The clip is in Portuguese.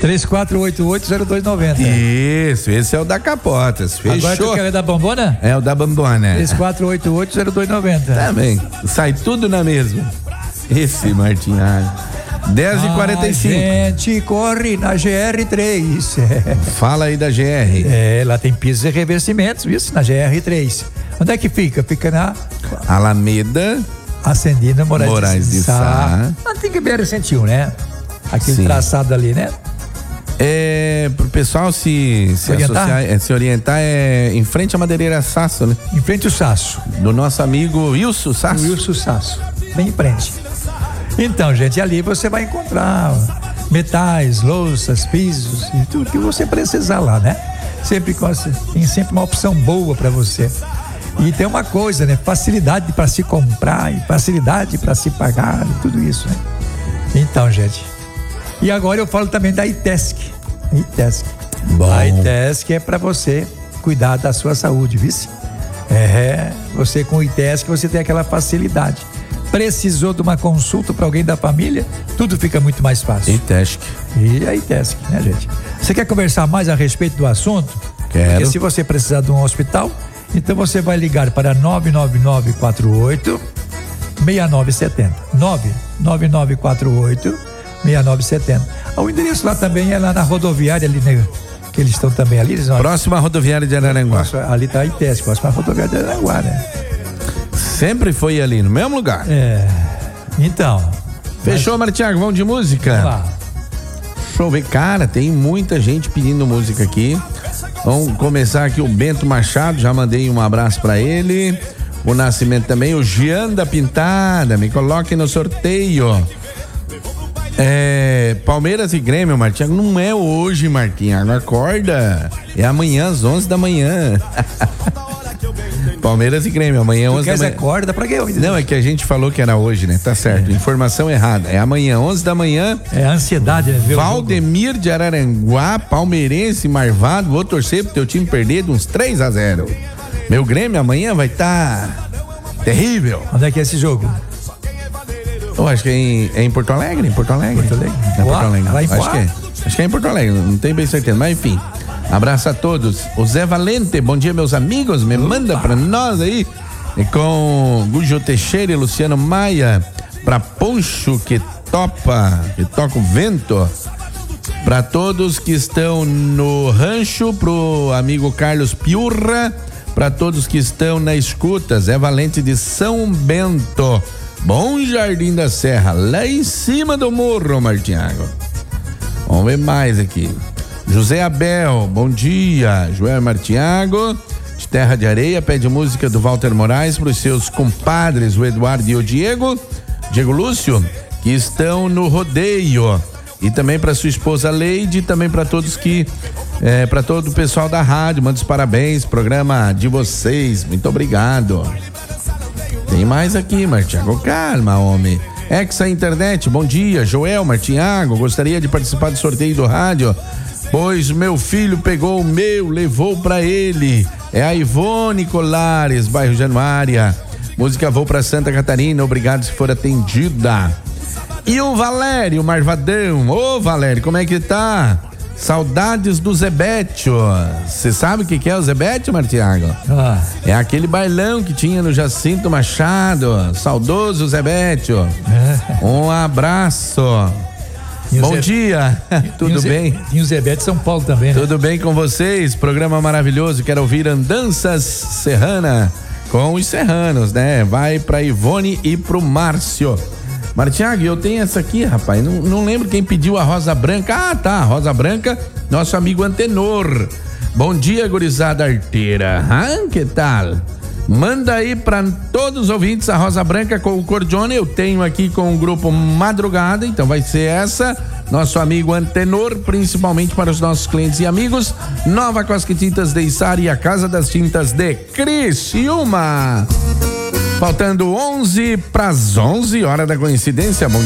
3488-0290. Isso, esse é o da Capotas. Fechou. Agora tu quer da Bombona? É o da Bombona. 3488-0290. Também. Sai tudo na mesma. Esse Martinhago. 10h45. Gente, corre na GR3. Fala aí da GR. Lá tem pisos e revestimentos, isso, na GR3. Onde é que fica? Fica na Alameda Ascendina Moraes de Sá. Antiga BR-101, né? Aquele traçado ali, né? Pro pessoal se associar, se orientar, em frente à madeireira Sasso, né? Em frente ao Sasso. Do nosso amigo Wilson Sasso. Wilson Sasso, bem em frente. Então, gente, ali você vai encontrar metais, louças, pisos e tudo que você precisar lá, né? Tem sempre uma opção boa para você. E tem uma coisa, né? Facilidade para se comprar e facilidade para se pagar e tudo isso, né? Então, gente. E agora eu falo também da ITESC. Bom. A ITESC é para você cuidar da sua saúde, viu? Você com o ITESC você tem aquela facilidade. Precisou de uma consulta para alguém da família, tudo fica muito mais fácil. ITESC. E a ITESC, né, gente? Você quer conversar mais a respeito do assunto? Quero. Porque se você precisar de um hospital, então você vai ligar para 99948 6970. 99948-6970. O endereço lá também é lá na rodoviária ali, né? Que eles estão também ali. Próxima rodoviária de Araranguá. Ali está a ITESC, próxima rodoviária de Araranguá, né? Sempre foi ali, no mesmo lugar. Então. Fechou, Martiago, vamos de música? Vamos lá. Deixa eu ver, cara, tem muita gente pedindo música aqui. Vamos começar aqui o Bento Machado, já mandei um abraço pra ele. O Nascimento também, o Jean da Pintada, me coloque no sorteio. Palmeiras e Grêmio, Martiago, não é hoje, Martinho, acorda, é amanhã às 11 da manhã. Palmeiras e Grêmio, amanhã 11 da manhã. Acorda pra quê? Não, é que a gente falou que era hoje, né? Tá certo, informação errada, é amanhã 11 da manhã. É a ansiedade, né? Valdemir de Araranguá, palmeirense, marvado, vou torcer pro teu time perder de uns 3-0. Meu Grêmio amanhã vai estar terrível. Onde é que é esse jogo? Eu acho que é em Porto Alegre. Porto Alegre? É Porto Alegre. Lá em Acho que é em Porto Alegre, não tenho bem certeza, mas enfim. Abraço a todos. O Zé Valente, bom dia, meus amigos. Me manda pra nós aí, com Gujo Teixeira e Luciano Maia, pra Poncho que toca o vento. Pra todos que estão no rancho, pro amigo Carlos Piurra, pra todos que estão na escuta, Zé Valente de São Bento. Bom Jardim da Serra, lá em cima do morro, Martiago. Vamos ver mais aqui. José Abel, bom dia. Joel Martiago, de Terra de Areia, pede música do Walter Moraes para os seus compadres, o Eduardo e o Diego Lúcio, que estão no rodeio. E também para sua esposa Leide, e também para todos para todo o pessoal da rádio, manda os parabéns, programa de vocês, muito obrigado. Tem mais aqui, Martiago, calma, homem. Exa Internet, bom dia, Joel Martiago, gostaria de participar do sorteio do rádio, pois meu filho pegou o meu, levou pra ele. É a Ivone Colares, bairro Januária. Música Vou pra Santa Catarina, obrigado se for atendida. E o Valério Marvadão, ô Valério, como é que tá? Saudades do Zebetio. Você sabe o que é o Zebetio, Martiago? É aquele bailão que tinha no Jacinto Machado. Saudoso Zebetio. Um abraço. Bom dia. Tudo bem? E o Zebetio São Paulo também, né? Tudo bem com vocês? Programa maravilhoso. Quero ouvir Andanças Serrana com os serranos, né? Vai pra Ivone e pro Márcio. Martiago, eu tenho essa aqui, rapaz, não lembro quem pediu a Rosa Branca. Ah, tá, Rosa Branca, nosso amigo Antenor. Bom dia, gurizada arteira. Que tal? Manda aí pra todos os ouvintes a Rosa Branca com o Cordione. Eu tenho aqui com o grupo Madrugada, então vai ser essa. Nosso amigo Antenor, principalmente para os nossos clientes e amigos. Nova Cosque Tintas de Içara e a Casa das Tintas de Criciúma. Faltando 11 para as 11, hora da coincidência. Bom